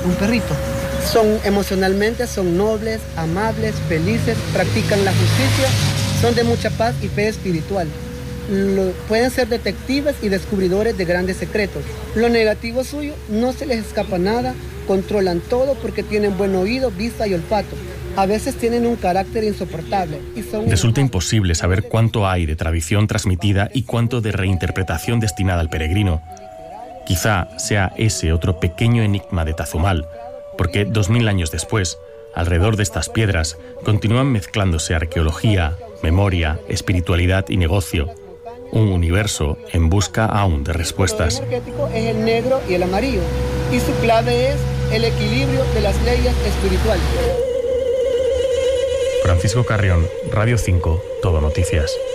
un perrito. Emocionalmente son nobles, amables, felices, practican la justicia, son de mucha paz y fe espiritual. Pueden ser detectives y descubridores de grandes secretos. Lo negativo suyo, no se les escapa nada, controlan todo porque tienen buen oído, vista y olfato. A veces tienen un carácter insoportable y son... Resulta imposible saber cuánto hay de tradición transmitida y cuánto de reinterpretación destinada al peregrino. Quizá sea ese otro pequeño enigma de Tazumal, porque 2000 años después, alrededor de estas piedras, continúan mezclándose arqueología, memoria, espiritualidad y negocio. Un universo en busca aún de respuestas. El energético es el negro y el amarillo, y su clave es el equilibrio de las leyes espirituales. Francisco Carrión, Radio 5, Todo Noticias.